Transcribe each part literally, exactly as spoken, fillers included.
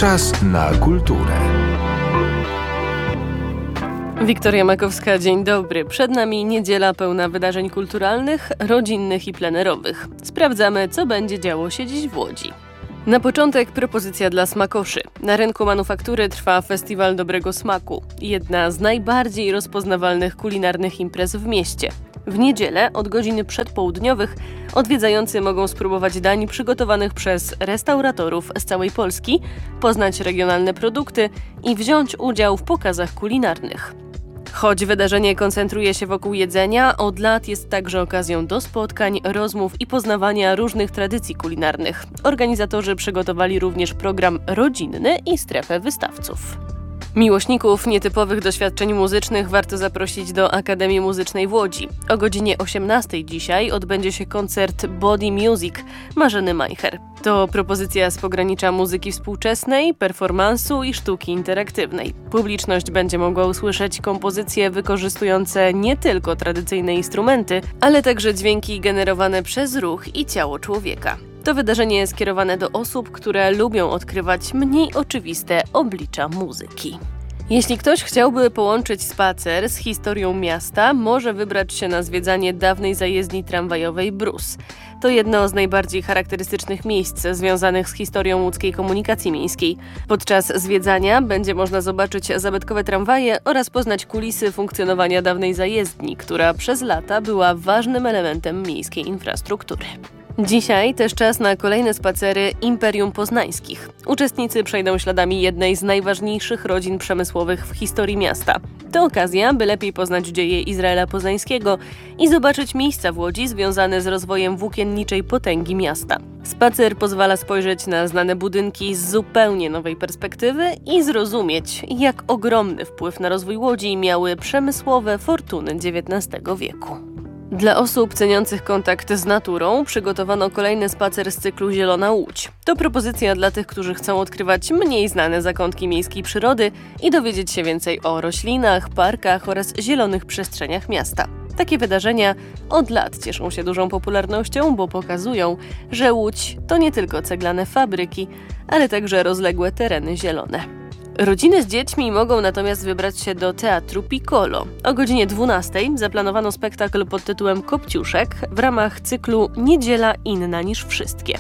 Czas na kulturę. Wiktoria Makowska, dzień dobry. Przed nami niedziela pełna wydarzeń kulturalnych, rodzinnych i plenerowych. Sprawdzamy, co będzie działo się dziś w Łodzi. Na początek propozycja dla smakoszy. Na rynku manufaktury trwa Festiwal Dobrego Smaku. Jedna z najbardziej rozpoznawalnych kulinarnych imprez w mieście. W niedzielę od godzin przedpołudniowych odwiedzający mogą spróbować dań przygotowanych przez restauratorów z całej Polski, poznać regionalne produkty i wziąć udział w pokazach kulinarnych. Choć wydarzenie koncentruje się wokół jedzenia, od lat jest także okazją do spotkań, rozmów i poznawania różnych tradycji kulinarnych. Organizatorzy przygotowali również program rodzinny i strefę wystawców. Miłośników nietypowych doświadczeń muzycznych warto zaprosić do Akademii Muzycznej w Łodzi. O godzinie osiemnastej dzisiaj odbędzie się koncert Body Music Marzeny Majcher. To propozycja z pogranicza muzyki współczesnej, performansu i sztuki interaktywnej. Publiczność będzie mogła usłyszeć kompozycje wykorzystujące nie tylko tradycyjne instrumenty, ale także dźwięki generowane przez ruch i ciało człowieka. To wydarzenie jest skierowane do osób, które lubią odkrywać mniej oczywiste oblicza muzyki. Jeśli ktoś chciałby połączyć spacer z historią miasta, może wybrać się na zwiedzanie dawnej zajezdni tramwajowej Brus. To jedno z najbardziej charakterystycznych miejsc związanych z historią łódzkiej komunikacji miejskiej. Podczas zwiedzania będzie można zobaczyć zabytkowe tramwaje oraz poznać kulisy funkcjonowania dawnej zajezdni, która przez lata była ważnym elementem miejskiej infrastruktury. Dzisiaj też czas na kolejne spacery Imperium Poznańskich. Uczestnicy przejdą śladami jednej z najważniejszych rodzin przemysłowych w historii miasta. To okazja, by lepiej poznać dzieje Izraela Poznańskiego i zobaczyć miejsca w Łodzi związane z rozwojem włókienniczej potęgi miasta. Spacer pozwala spojrzeć na znane budynki z zupełnie nowej perspektywy i zrozumieć, jak ogromny wpływ na rozwój Łodzi miały przemysłowe fortuny dziewiętnastego wieku. Dla osób ceniących kontakt z naturą przygotowano kolejny spacer z cyklu Zielona Łódź. To propozycja dla tych, którzy chcą odkrywać mniej znane zakątki miejskiej przyrody i dowiedzieć się więcej o roślinach, parkach oraz zielonych przestrzeniach miasta. Takie wydarzenia od lat cieszą się dużą popularnością, bo pokazują, że Łódź to nie tylko ceglane fabryki, ale także rozległe tereny zielone. Rodziny z dziećmi mogą natomiast wybrać się do Teatru Piccolo. O godzinie dwunastej zaplanowano spektakl pod tytułem Kopciuszek w ramach cyklu Niedziela inna niż wszystkie.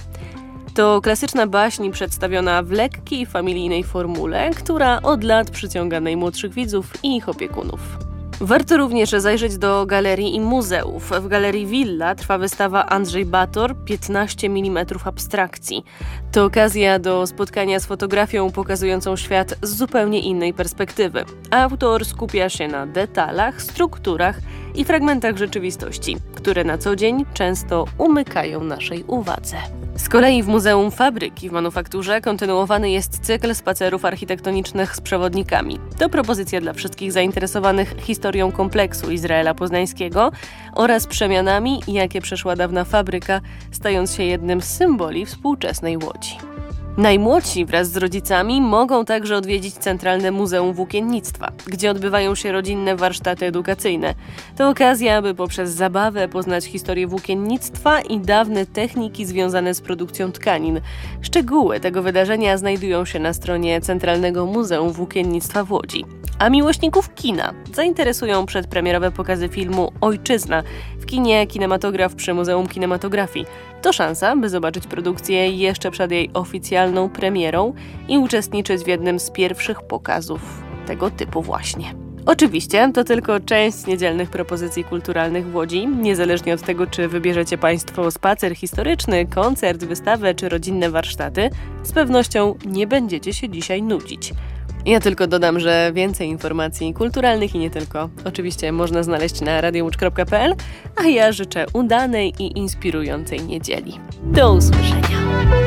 To klasyczna baśń przedstawiona w lekkiej, familijnej formule, która od lat przyciąga najmłodszych widzów i ich opiekunów. Warto również zajrzeć do galerii i muzeów. W Galerii Villa trwa wystawa Andrzej Bator piętnaście milimetrów abstrakcji. To okazja do spotkania z fotografią pokazującą świat z zupełnie innej perspektywy. Autor skupia się na detalach, strukturach i fragmentach rzeczywistości, które na co dzień często umykają naszej uwadze. Z kolei w Muzeum Fabryki w Manufakturze kontynuowany jest cykl spacerów architektonicznych z przewodnikami. To propozycja dla wszystkich zainteresowanych historią kompleksu Izraela Poznańskiego oraz przemianami, jakie przeszła dawna fabryka, stając się jednym z symboli współczesnej Łodzi. Najmłodsi wraz z rodzicami mogą także odwiedzić Centralne Muzeum Włókiennictwa, gdzie odbywają się rodzinne warsztaty edukacyjne. To okazja, by poprzez zabawę poznać historię włókiennictwa i dawne techniki związane z produkcją tkanin. Szczegóły tego wydarzenia znajdują się na stronie Centralnego Muzeum Włókiennictwa w Łodzi. A miłośników kina zainteresują przedpremierowe pokazy filmu Ojczyzna w kinie Kinematograf przy Muzeum Kinematografii. To szansa, by zobaczyć produkcję jeszcze przed jej oficjalną premierą i uczestniczyć w jednym z pierwszych pokazów tego typu właśnie. Oczywiście to tylko część niedzielnych propozycji kulturalnych w Łodzi. Niezależnie od tego, czy wybierzecie Państwo spacer historyczny, koncert, wystawę czy rodzinne warsztaty, z pewnością nie będziecie się dzisiaj nudzić. Ja tylko dodam, że więcej informacji kulturalnych i nie tylko oczywiście można znaleźć na radio łódź kropka p l, a ja życzę udanej i inspirującej niedzieli. Do usłyszenia!